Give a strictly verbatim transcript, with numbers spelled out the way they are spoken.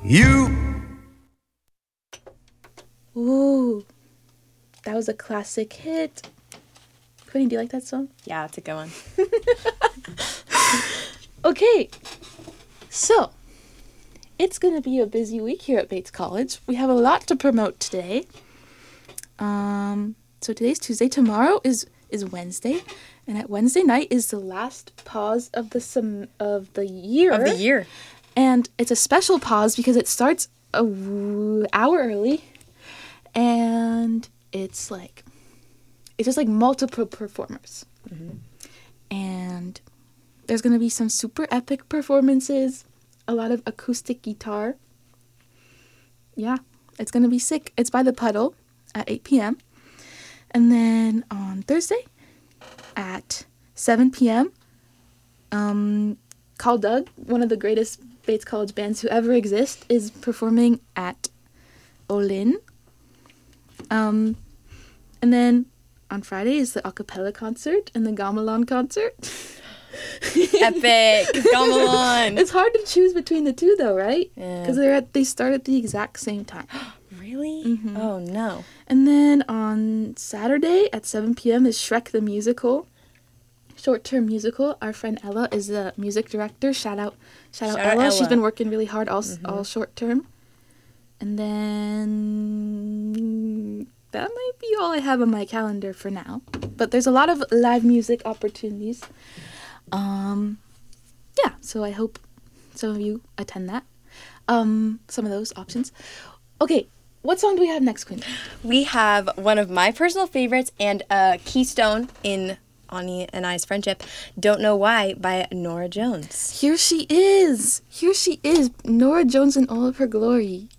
You. Ooh, that was a classic hit. Quinny, do you like that song? Yeah, it's a good one. Okay, so it's going to be a busy week here at Bates College. We have a lot to promote today. Um, so today's Tuesday. Tomorrow is is Wednesday, and at Wednesday night is the last pause of the sem- of the year. Of the year. And it's a special pause because it starts a w- hour early, and it's like it's just like multiple performers, Mm-hmm. and there's gonna be some super epic performances, a lot of acoustic guitar. Yeah, it's gonna be sick. It's by the Puddle at eight p.m. And then on Thursday at seven p.m., um, Call Doug, one of the greatest Bates College bands who ever exist, is performing at Olin. Um, and then on Friday is the acapella concert and the gamelan concert. Epic. Gamelan. It's hard to choose between the two, though, right? Yeah. Because they're at they start at the exact same time. Really? Mhm. Oh, no. And then on Saturday at seven p.m. is Shrek the Musical, short-term musical. Our friend Ella is the music director. Shout out, shout, out, Shout out Ella. She's Ella. been working really hard all Mhm. all short-term. And then that might be all I have on my calendar for now. But there's a lot of live music opportunities. Um, yeah, so I hope some of you attend that. Um, some of those options. Okay, what song do we have next, Quinn? We have one of my personal favorites and a keystone in Ani and I's friendship, Don't Know Why by Nora Jones. Here she is. Here she is. Nora Jones in all of her glory.